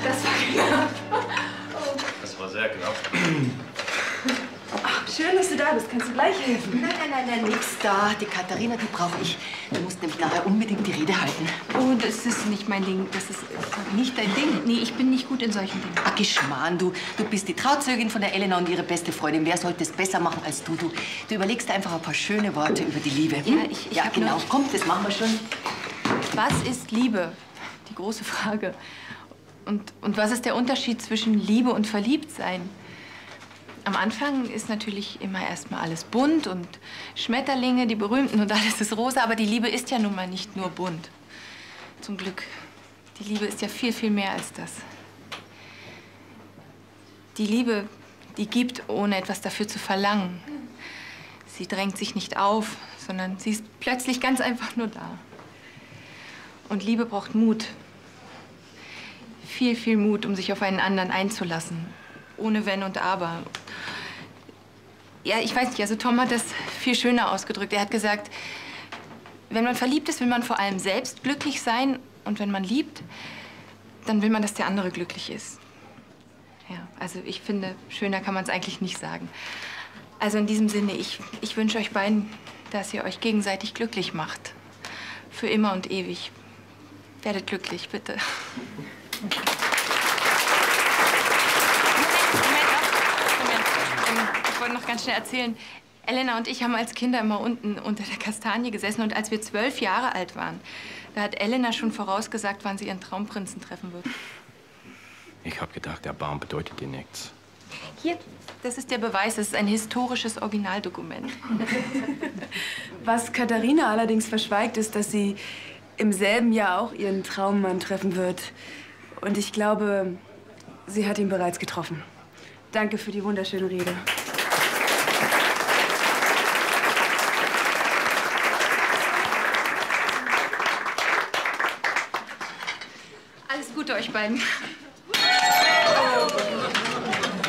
Das war knapp. Das war sehr knapp. Ach, schön, dass du da bist. Kannst du gleich helfen? Nein, nix da. Die Katharina, die brauche ich. Du musst nämlich nachher unbedingt die Rede halten. Oh, das ist nicht mein Ding. Das ist Nicht dein Ding? Nee, ich bin nicht gut in solchen Dingen. Ach, Geschmarrn, du bist die Trauzeugin von der Elena und ihre beste Freundin. Wer sollte es besser machen als du? Du überlegst einfach ein paar schöne Worte über die Liebe. Hm? Ja, Ja, genau. Komm, das machen wir schon. Was ist Liebe? Die große Frage. Und was ist der Unterschied zwischen Liebe und Verliebtsein? Am Anfang ist natürlich immer erstmal alles bunt und Schmetterlinge, die berühmten und alles ist rosa. Aber die Liebe ist ja nun mal nicht nur bunt. Zum Glück. Die Liebe ist ja viel, viel mehr als das. Die Liebe, die gibt, ohne etwas dafür zu verlangen. Sie drängt sich nicht auf, sondern sie ist plötzlich ganz einfach nur da. Und Liebe braucht Mut. Viel, viel Mut, um sich auf einen anderen einzulassen. Ohne Wenn und Aber. Ja, ich weiß nicht, also Tom hat das viel schöner ausgedrückt. Er hat gesagt, wenn man verliebt ist, will man vor allem selbst glücklich sein. Und wenn man liebt, dann will man, dass der andere glücklich ist. Ja, also ich finde, schöner kann man es eigentlich nicht sagen. Also in diesem Sinne, ich wünsche euch beiden, dass ihr euch gegenseitig glücklich macht. Für immer und ewig. Werdet glücklich, bitte. Ich wollte noch ganz schnell erzählen. Elena und ich haben als Kinder immer unten unter der Kastanie gesessen. Und als wir 12 Jahre alt waren, da hat Elena schon vorausgesagt, wann sie ihren Traumprinzen treffen wird. Ich habe gedacht, der Baum bedeutet dir nichts. Hier, das ist der Beweis. Das ist ein historisches Originaldokument. Was Katharina allerdings verschweigt, ist, dass sie im selben Jahr auch ihren Traummann treffen wird. Und ich glaube, sie hat ihn bereits getroffen. Danke für die wunderschöne Rede. Alles Gute euch beiden.